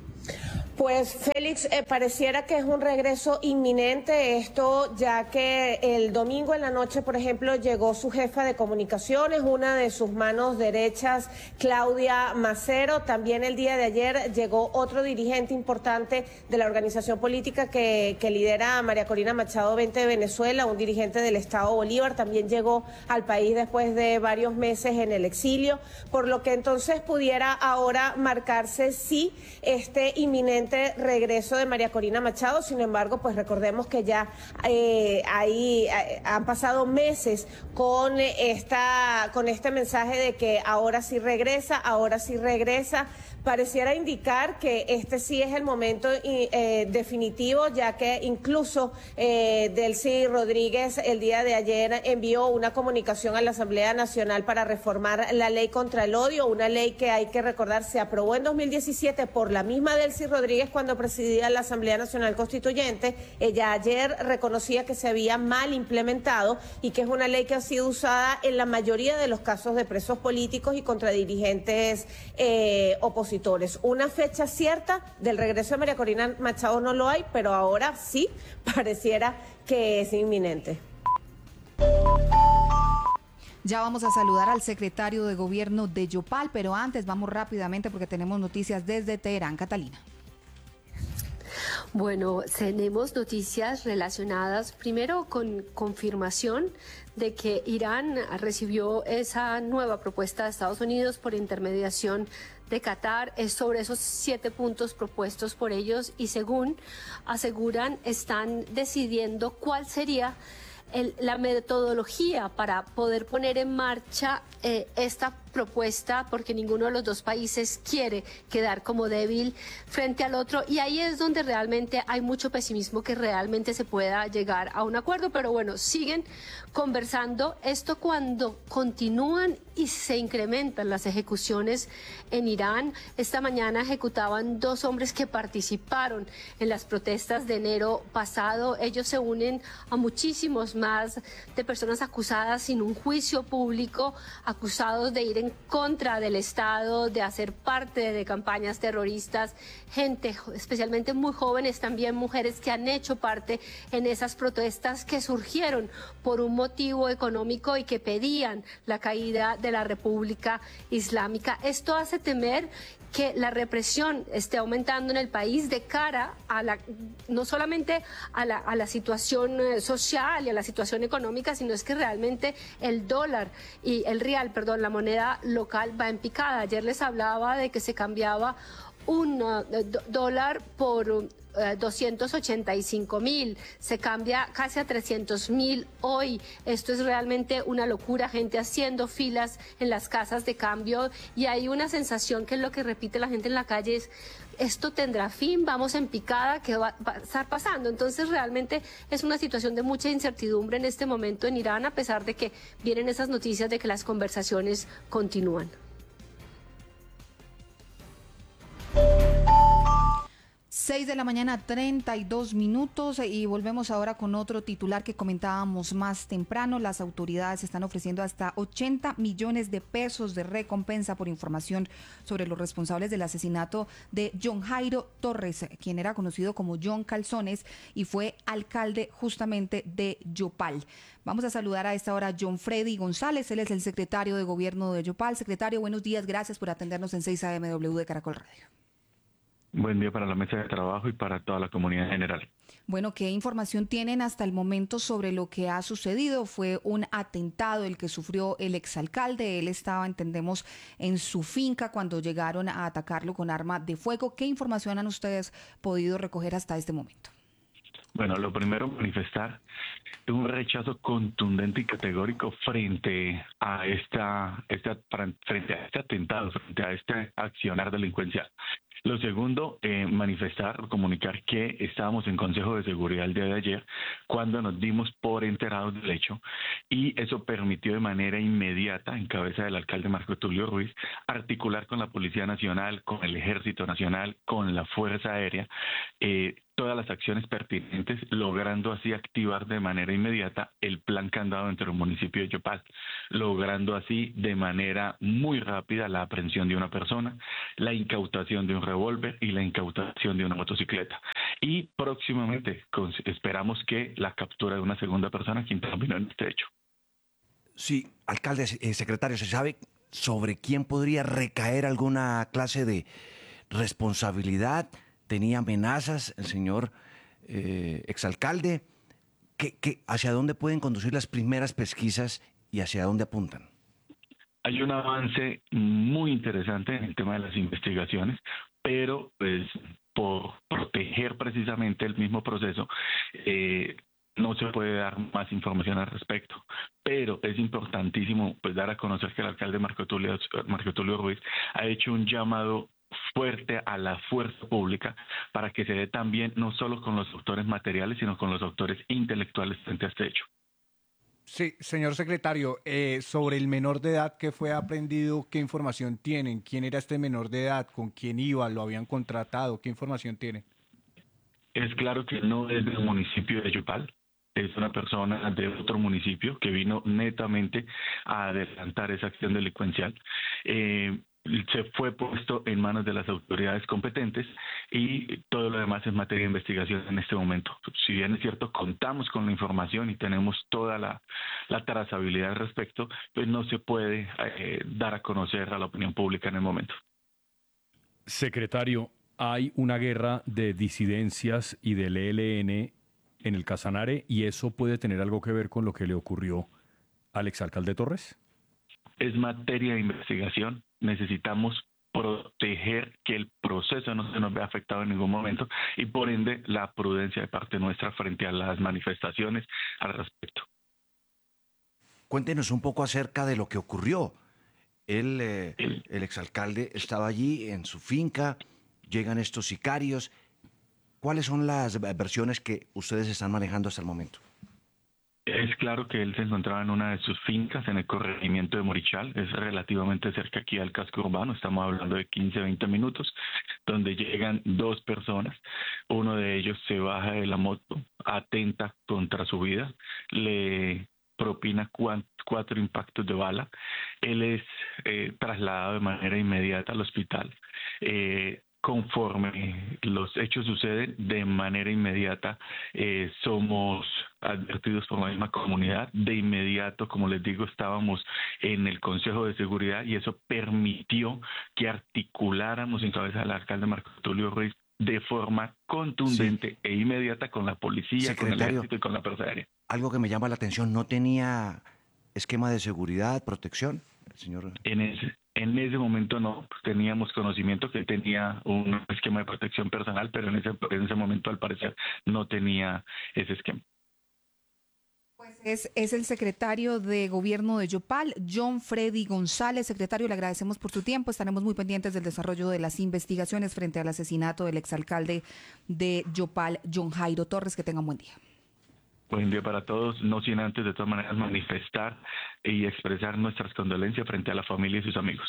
Pues Félix, eh, pareciera que es un regreso inminente esto, ya que el domingo en la noche, por ejemplo, llegó su jefa de comunicaciones, una de sus manos derechas, Claudia Macero. También el día de ayer llegó otro dirigente importante de la organización política que, que lidera a María Corina Machado veinte de Venezuela, un dirigente del Estado Bolívar, también llegó al país después de varios meses en el exilio, por lo que entonces pudiera ahora marcarse sí este inminente regreso de María Corina Machado. Sin embargo, pues recordemos que ya eh, ahí eh, han pasado meses con esta con este mensaje de que ahora sí regresa, ahora sí regresa. pareciera indicar que este sí es el momento eh, definitivo, ya que incluso eh, Delcy Rodríguez el día de ayer envió una comunicación a la Asamblea Nacional para reformar la ley contra el odio, una ley que hay que recordar se aprobó en dos mil diecisiete por la misma Delcy Rodríguez cuando presidía la Asamblea Nacional Constituyente. Ella ayer reconocía que se había mal implementado y que es una ley que ha sido usada en la mayoría de los casos de presos políticos y contra dirigentes eh, opositores. Una fecha cierta del regreso de María Corina Machado no lo hay, pero ahora sí pareciera que es inminente. Ya vamos a saludar al secretario de Gobierno de Yopal, pero antes vamos rápidamente porque tenemos noticias desde Teherán. Catalina. Bueno, tenemos noticias relacionadas primero con confirmación de que Irán recibió esa nueva propuesta de Estados Unidos por intermediación de Qatar es sobre esos siete puntos propuestos por ellos y según aseguran están decidiendo cuál sería el, la metodología para poder poner en marcha eh, esta propuesta, porque ninguno de los dos países quiere quedar como débil frente al otro, y ahí es donde realmente hay mucho pesimismo que realmente se pueda llegar a un acuerdo, pero bueno, siguen conversando. Esto cuando continúan y se incrementan las ejecuciones en Irán. Esta mañana ejecutaban dos hombres que participaron en las protestas de enero pasado. Ellos se unen a muchísimos más de personas acusadas sin un juicio público, acusados de ir en contra del Estado, de hacer parte de campañas terroristas, gente especialmente muy jóvenes, también mujeres que han hecho parte en esas protestas que surgieron por un motivo económico y que pedían la caída de la República Islámica. Esto hace temer que la represión esté aumentando en el país de cara a la, no solamente a la, a la situación social y a la situación económica, sino es que realmente el dólar y el real, perdón, la moneda local va en picada. Ayer les hablaba de que se cambiaba un uh, dólar por uh, doscientos ochenta y cinco mil, se cambia casi a trescientos mil hoy. Esto es realmente una locura, gente haciendo filas en las casas de cambio, y hay una sensación que es lo que repite la gente en la calle, es esto tendrá fin, vamos en picada, ¿qué va a estar pasando? Entonces realmente es una situación de mucha incertidumbre en este momento en Irán, a pesar de que vienen esas noticias de que las conversaciones continúan. seis de la mañana, treinta y dos minutos, y volvemos ahora con otro titular que comentábamos más temprano. Las autoridades están ofreciendo hasta ochenta millones de pesos de recompensa por información sobre los responsables del asesinato de John Jairo Torres, quien era conocido como John Calzones y fue alcalde justamente de Yopal. Vamos a saludar a esta hora a John Freddy González, él es el secretario de Gobierno de Yopal. Secretario, buenos días, gracias por atendernos en seis A M W de Caracol Radio. Buen día para la mesa de trabajo y para toda la comunidad en general. Bueno, ¿qué información tienen hasta el momento sobre lo que ha sucedido? Fue un atentado el que sufrió el exalcalde. Él estaba, entendemos, en su finca cuando llegaron a atacarlo con arma de fuego. ¿Qué información han ustedes podido recoger hasta este momento? Bueno, lo primero, manifestar un rechazo contundente y categórico frente a esta, esta frente a este atentado, frente a este accionar delincuencial. Lo segundo, eh, manifestar, comunicar que estábamos en Consejo de Seguridad el día de ayer cuando nos dimos por enterados del hecho, y eso permitió de manera inmediata, en cabeza del alcalde Marco Tulio Ruiz, articular con la Policía Nacional, con el Ejército Nacional, con la Fuerza Aérea, eh, todas las acciones pertinentes, logrando así activar de manera inmediata el plan candado dentro del municipio de Yopal, logrando así de manera muy rápida la aprehensión de una persona, la incautación de un revólver y la incautación de una motocicleta. Y próximamente con, esperamos que la captura de una segunda persona que intervino en este hecho. Sí, alcalde, eh, secretario, ¿se sabe sobre quién podría recaer alguna clase de responsabilidad? ¿Tenía amenazas el señor eh, exalcalde? ¿Qué, qué, ¿Hacia dónde pueden conducir las primeras pesquisas y hacia dónde apuntan? Hay un avance muy interesante en el tema de las investigaciones, pero pues por proteger precisamente el mismo proceso, eh, no se puede dar más información al respecto, pero es importantísimo pues dar a conocer que el alcalde Marco Tulio, Marco Tulio Ruiz ha hecho un llamado fuerte a la fuerza pública para que se dé también no solo con los autores materiales, sino con los autores intelectuales frente a este hecho. Sí, señor secretario, eh, sobre el menor de edad que fue aprendido, ¿qué información tienen? ¿Quién era este menor de edad? ¿Con quién iba? ¿Lo habían contratado? ¿Qué información tienen? Es claro que no es del municipio de Yopal, es una persona de otro municipio que vino netamente a adelantar esa acción delincuencial. Eh, se fue puesto en manos de las autoridades competentes y todo lo demás es materia de investigación en este momento. Si bien es cierto, contamos con la información y tenemos toda la, la trazabilidad al respecto, pues no se puede eh, dar a conocer a la opinión pública en el momento. Secretario, hay una guerra de disidencias y del E L N en el Casanare y eso puede tener algo que ver con lo que le ocurrió al exalcalde Torres. Es materia de investigación. Necesitamos proteger que el proceso no se nos vea afectado en ningún momento y por ende la prudencia de parte nuestra frente a las manifestaciones al respecto. Cuéntenos un poco acerca de lo que ocurrió. Él, eh, el, el exalcalde estaba allí en su finca, llegan estos sicarios. ¿Cuáles son las versiones que ustedes están manejando hasta el momento? Es claro que él se encontraba en una de sus fincas en el corregimiento de Morichal, es relativamente cerca aquí al casco urbano, estamos hablando de quince a veinte minutos, donde llegan dos personas, uno de ellos se baja de la moto, atenta contra su vida, le propina cuatro impactos de bala, él es eh, trasladado de manera inmediata al hospital. Eh, Conforme los hechos suceden, de manera inmediata eh, somos advertidos por la misma comunidad. De inmediato, como les digo, estábamos en el Consejo de Seguridad y eso permitió que articuláramos en cabeza del alcalde Marco Tulio Ruiz de forma contundente sí. e inmediata con la policía, Secretario, con el ejército y con la Fuerza Aérea. Algo que me llama la atención, ¿no tenía esquema de seguridad, protección, señor? En ese... En ese momento no, teníamos conocimiento que él tenía un esquema de protección personal, pero en ese, en ese momento al parecer no tenía ese esquema. Pues es, es el secretario de Gobierno de Yopal, John Freddy González. Secretario, le agradecemos por su tiempo. Estaremos muy pendientes del desarrollo de las investigaciones frente al asesinato del exalcalde de Yopal, John Jairo Torres. Que tengan buen día. Buen día para todos, no sin antes de todas maneras manifestar y expresar nuestras condolencias frente a la familia y sus amigos.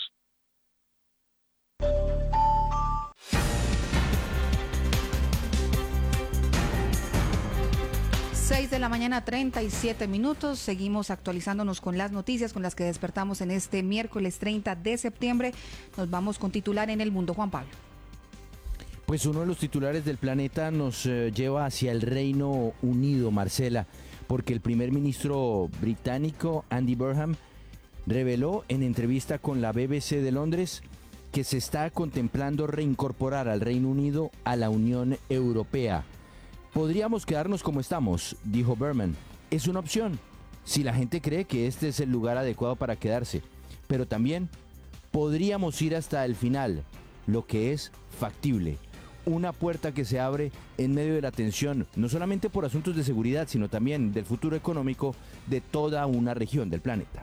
seis de la mañana, treinta y siete minutos. Seguimos actualizándonos con las noticias con las que despertamos en este miércoles treinta de septiembre. Nos vamos con titular en el mundo, Juan Pablo. Pues uno de los titulares del planeta nos eh, lleva hacia el Reino Unido, Marcela, porque el primer ministro británico, Andy Burnham, reveló en entrevista con la B B C de Londres que se está contemplando reincorporar al Reino Unido a la Unión Europea. Podríamos quedarnos como estamos, dijo Burnham. Es una opción, si la gente cree que este es el lugar adecuado para quedarse. Pero también podríamos ir hasta el final, lo que es factible. Una puerta que se abre en medio de la tensión, no solamente por asuntos de seguridad, sino también del futuro económico de toda una región del planeta.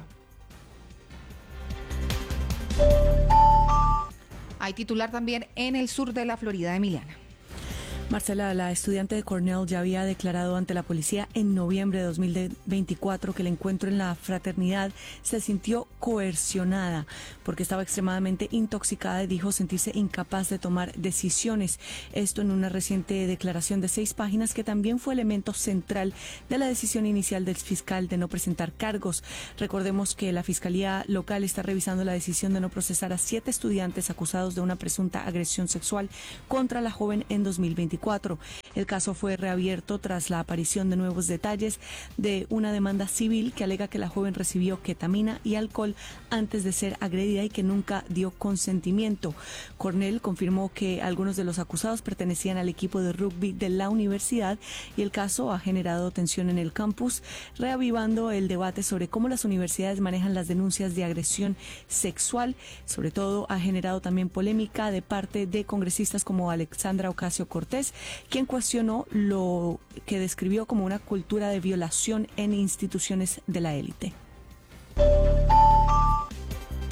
Hay titular también en el sur de la Florida, Emiliana. Marcela, la estudiante de Cornell ya había declarado ante la policía en noviembre de dos mil veinticuatro que el encuentro en la fraternidad se sintió coercionada porque estaba extremadamente intoxicada y dijo sentirse incapaz de tomar decisiones. Esto en una reciente declaración de seis páginas que también fue elemento central de la decisión inicial del fiscal de no presentar cargos. Recordemos que la Fiscalía Local está revisando la decisión de no procesar a siete estudiantes acusados de una presunta agresión sexual contra la joven en dos mil veinticuatro. El caso fue reabierto tras la aparición de nuevos detalles de una demanda civil que alega que la joven recibió ketamina y alcohol antes de ser agredida y que nunca dio consentimiento. Cornell confirmó que algunos de los acusados pertenecían al equipo de rugby de la universidad y el caso ha generado tensión en el campus, reavivando el debate sobre cómo las universidades manejan las denuncias de agresión sexual. Sobre todo ha generado también polémica de parte de congresistas como Alexandra Ocasio-Cortez, quien cuestionó lo que describió como una cultura de violación en instituciones de la élite.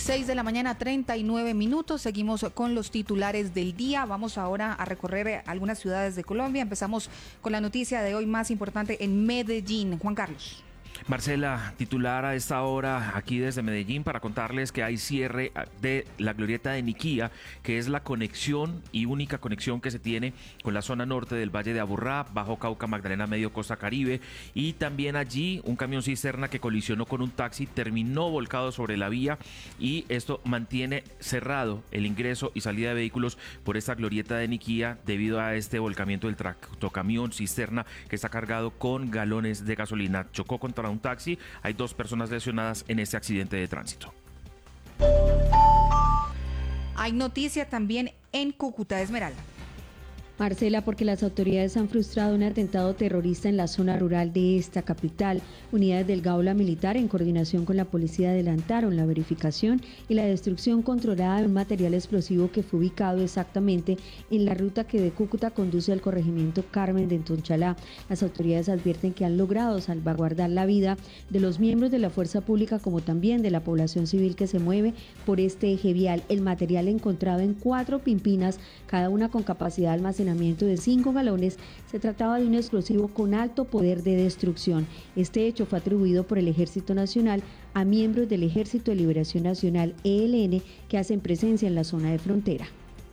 seis de la mañana, treinta y nueve minutos. Seguimos con los titulares del día. Vamos ahora a recorrer algunas ciudades de Colombia. Empezamos con la noticia de hoy más importante en Medellín. Juan Carlos. Marcela, titular a esta hora aquí desde Medellín para contarles que hay cierre de la glorieta de Niquía, que es la conexión y única conexión que se tiene con la zona norte del Valle de Aburrá, Bajo Cauca, Magdalena Medio, Costa Caribe, y también allí un camión cisterna que colisionó con un taxi, terminó volcado sobre la vía y esto mantiene cerrado el ingreso y salida de vehículos por esta glorieta de Niquía debido a este volcamiento del tractocamión cisterna que está cargado con galones de gasolina. Chocó contra un taxi, hay dos personas lesionadas en este accidente de tránsito. Hay noticia también en Cúcuta, Esmeralda. Marcela, porque las autoridades han frustrado un atentado terrorista en la zona rural de esta capital. Unidades del Gaula Militar, en coordinación con la policía, adelantaron la verificación y la destrucción controlada de un material explosivo que fue ubicado exactamente en la ruta que de Cúcuta conduce al corregimiento Carmen de Entonchalá. Las autoridades advierten que han logrado salvaguardar la vida de los miembros de la fuerza pública como también de la población civil que se mueve por este eje vial. El material encontrado en cuatro pimpinas, cada una con capacidad de almacenamiento de cinco galones, se trataba de un explosivo con alto poder de destrucción. Este hecho fue atribuido por el Ejército Nacional a miembros del Ejército de Liberación Nacional E L N que hacen presencia en la zona de frontera.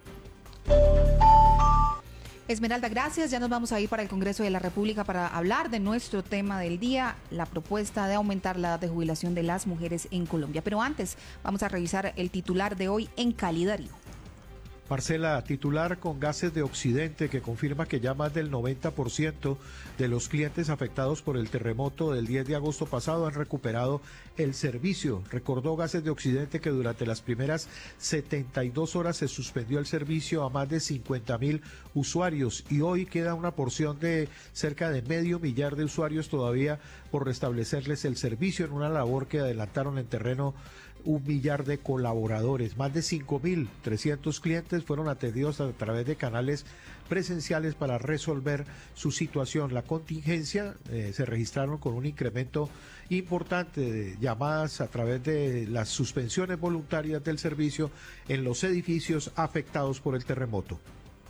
Esmeralda, gracias. Ya nos vamos a ir para el Congreso de la República para hablar de nuestro tema del día, la propuesta de aumentar la edad de jubilación de las mujeres en Colombia. Pero antes, vamos a revisar el titular de hoy en Cali, Darío. Marcela, titular con Gases de Occidente, que confirma que ya más del noventa por ciento de los clientes afectados por el terremoto del diez de agosto pasado han recuperado el servicio. Recordó Gases de Occidente que durante las primeras setenta y dos horas se suspendió el servicio a más de cincuenta mil usuarios y hoy queda una porción de cerca de medio millar de usuarios todavía por restablecerles el servicio en una labor que adelantaron en terreno un millar de colaboradores. Más de cinco mil trescientos clientes fueron atendidos a través de canales presenciales para resolver su situación. La contingencia eh, se registraron con un incremento importante de llamadas a través de las suspensiones voluntarias del servicio en los edificios afectados por el terremoto.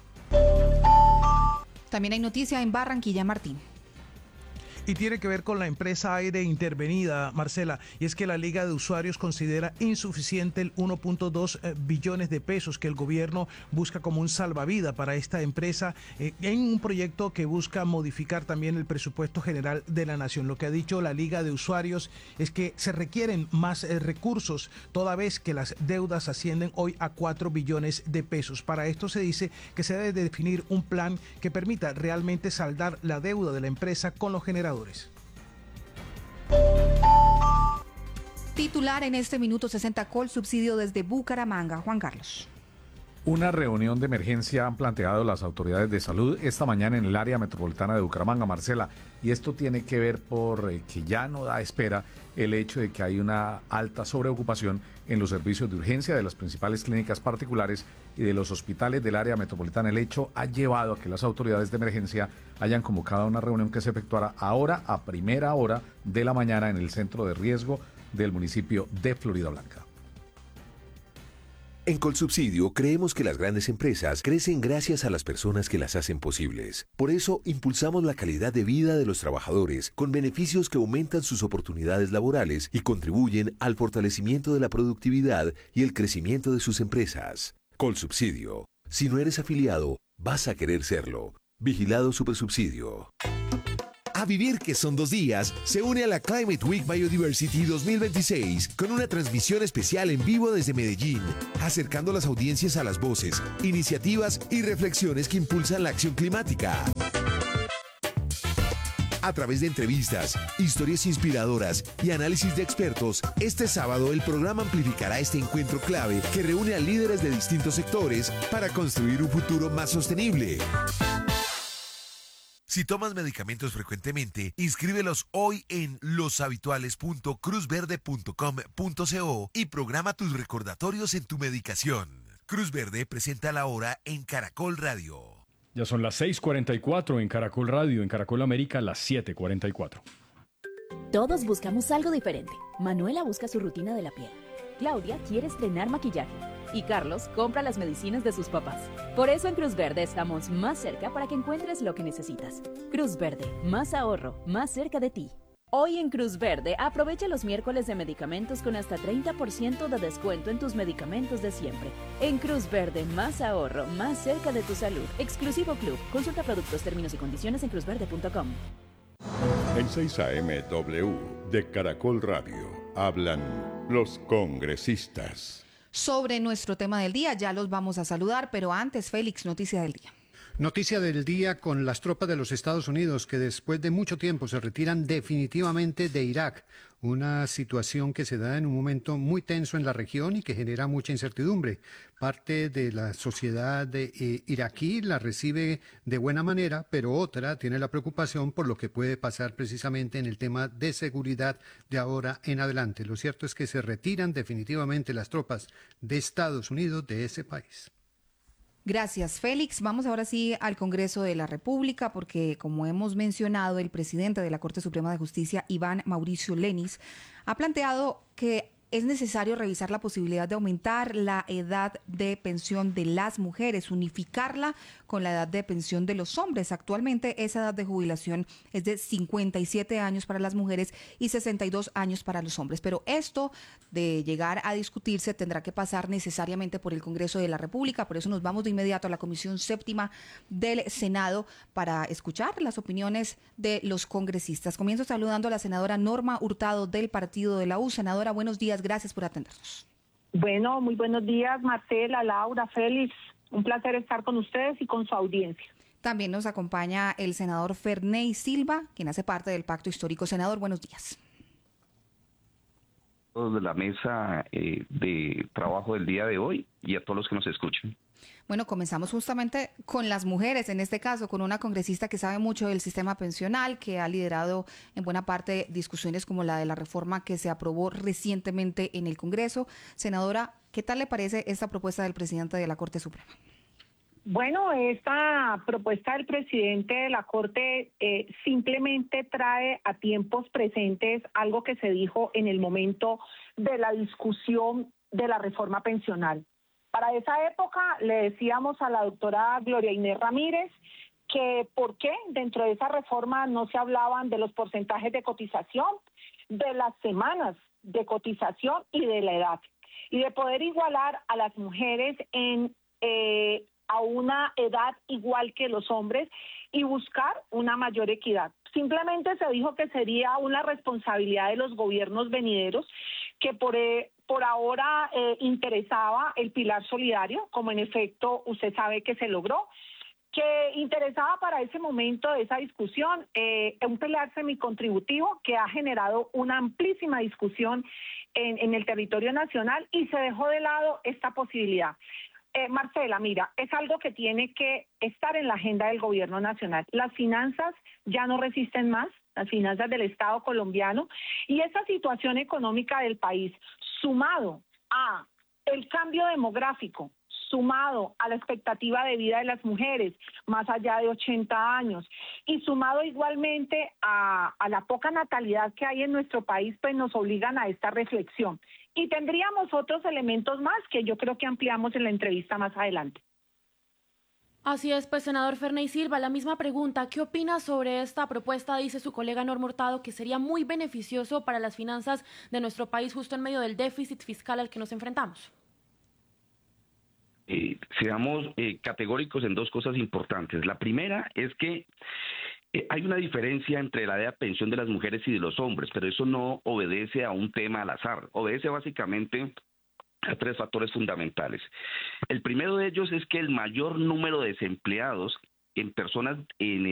También hay noticia en Barranquilla, Martín. Y tiene que ver con la empresa Aire intervenida, Marcela, y es que la Liga de Usuarios considera insuficiente el uno punto dos billones de pesos que el gobierno busca como un salvavidas para esta empresa eh, en un proyecto que busca modificar también el presupuesto general de la nación. Lo que ha dicho la Liga de Usuarios es que se requieren más eh, recursos, toda vez que las deudas ascienden hoy a cuatro billones de pesos. Para esto se dice que se debe definir un plan que permita realmente saldar la deuda de la empresa con los generadores. Titular en este minuto sesenta, Col subsidio desde Bucaramanga, Juan Carlos. Una reunión de emergencia han planteado las autoridades de salud esta mañana en el área metropolitana de Bucaramanga, Marcela, y esto tiene que ver por eh, que ya no da espera el hecho de que hay una alta sobreocupación en los servicios de urgencia de las principales clínicas particulares y de los hospitales del área metropolitana. El hecho ha llevado a que las autoridades de emergencia hayan convocado una reunión que se efectuará ahora a primera hora de la mañana en el centro de riesgo del municipio de Floridablanca. En Colsubsidio creemos que las grandes empresas crecen gracias a las personas que las hacen posibles. Por eso impulsamos la calidad de vida de los trabajadores con beneficios que aumentan sus oportunidades laborales y contribuyen al fortalecimiento de la productividad y el crecimiento de sus empresas. Colsubsidio. Si no eres afiliado, vas a querer serlo. Vigilado Supersubsidio. A vivir que son dos días, se une a la Climate Week Biodiversity dos mil veintiséis con una transmisión especial en vivo desde Medellín, acercando las audiencias a las voces, iniciativas y reflexiones que impulsan la acción climática. A través de entrevistas, historias inspiradoras y análisis de expertos, este sábado el programa amplificará este encuentro clave que reúne a líderes de distintos sectores para construir un futuro más sostenible. Si tomas medicamentos frecuentemente, inscríbelos hoy en loshabituales punto cruz verde punto com punto co y programa tus recordatorios en tu medicación. Cruz Verde presenta la hora en Caracol Radio. Ya son las seis cuarenta y cuatro en Caracol Radio, en Caracol América las siete cuarenta y cuatro. Todos buscamos algo diferente. Manuela busca su rutina de la piel. Claudia quiere estrenar maquillaje y Carlos compra las medicinas de sus papás. Por eso en Cruz Verde estamos más cerca para que encuentres lo que necesitas. Cruz Verde, más ahorro, más cerca de ti. Hoy en Cruz Verde, aprovecha los miércoles de medicamentos con hasta treinta por ciento de descuento en tus medicamentos de siempre. En Cruz Verde, más ahorro, más cerca de tu salud. Exclusivo Club. Consulta productos, términos y condiciones en cruz verde punto com. En seis A M W de Caracol Radio hablan los congresistas. Sobre nuestro tema del día, ya los vamos a saludar, pero antes, Félix, noticia del día. Noticia del día con las tropas de los Estados Unidos que después de mucho tiempo se retiran definitivamente de Irak. Una situación que se da en un momento muy tenso en la región y que genera mucha incertidumbre. Parte de la sociedad de, eh, iraquí la recibe de buena manera, pero otra tiene la preocupación por lo que puede pasar precisamente en el tema de seguridad de ahora en adelante. Lo cierto es que se retiran definitivamente las tropas de Estados Unidos de ese país. Gracias, Félix. Vamos ahora sí al Congreso de la República, porque como hemos mencionado, el presidente de la Corte Suprema de Justicia, Iván Mauricio Lenis, ha planteado que es necesario revisar la posibilidad de aumentar la edad de pensión de las mujeres, unificarla con la edad de pensión de los hombres. Actualmente esa edad de jubilación es de cincuenta y siete años para las mujeres y sesenta y dos años para los hombres. Pero esto de llegar a discutirse tendrá que pasar necesariamente por el Congreso de la República. Por eso nos vamos de inmediato a la Comisión Séptima del Senado para escuchar las opiniones de los congresistas. Comienzo saludando a la senadora Norma Hurtado del Partido de la U. Senadora, buenos días. Gracias por atendernos. Bueno, muy buenos días, Marcela, Laura, Félix. Un placer estar con ustedes y con su audiencia. También nos acompaña el senador Ferney Silva, quien hace parte del Pacto Histórico. Senador, buenos días. De la mesa eh, de trabajo del día de hoy y a todos los que nos escuchan. Bueno, comenzamos justamente con las mujeres, en este caso, con una congresista que sabe mucho del sistema pensional, que ha liderado en buena parte discusiones como la de la reforma que se aprobó recientemente en el Congreso. Senadora, ¿qué tal le parece esta propuesta del presidente de la Corte Suprema? Bueno, esta propuesta del presidente de la Corte eh, simplemente trae a tiempos presentes algo que se dijo en el momento de la discusión de la reforma pensional. Para esa época le decíamos a la doctora Gloria Inés Ramírez que por qué dentro de esa reforma no se hablaban de los porcentajes de cotización, de las semanas de cotización y de la edad, y de poder igualar a las mujeres en eh, a una edad igual que los hombres y buscar una mayor equidad. Simplemente se dijo que sería una responsabilidad de los gobiernos venideros, que por, eh, por ahora eh, interesaba el pilar solidario, como en efecto usted sabe que se logró, que interesaba para ese momento de esa discusión eh, un pilar semicontributivo que ha generado una amplísima discusión en, en el territorio nacional y se dejó de lado esta posibilidad. Eh, Marcela, mira, es algo que tiene que estar en la agenda del gobierno nacional. Las finanzas ya no resisten más, las finanzas del Estado colombiano, y esa situación económica del país, sumado a el cambio demográfico, sumado a la expectativa de vida de las mujeres más allá de ochenta años y sumado igualmente a, a la poca natalidad que hay en nuestro país, pues nos obligan a esta reflexión. Y tendríamos otros elementos más que yo creo que ampliamos en la entrevista más adelante. Así es, pues senador Ferney Silva, la misma pregunta, ¿qué opina sobre esta propuesta? Dice su colega Norma Hurtado que sería muy beneficioso para las finanzas de nuestro país justo en medio del déficit fiscal al que nos enfrentamos. Eh, seamos eh, categóricos en dos cosas importantes. La primera es que eh, hay una diferencia entre la edad de pensión de las mujeres y de los hombres, pero eso no obedece a un tema al azar, obedece básicamente a tres factores fundamentales. El primero de ellos es que el mayor número de desempleados en personas en